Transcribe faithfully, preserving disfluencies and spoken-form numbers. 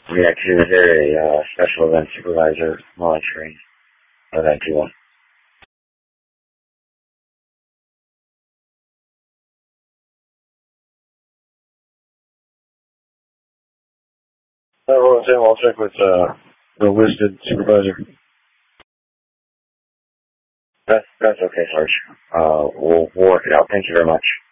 Yeah, because they're a uh, special event supervisor monitoring event one. Uh, well, Tim, I'll check with uh, the listed supervisor. That's, that's okay, Sarge. Uh, we'll, we'll work it out. Thank you very much.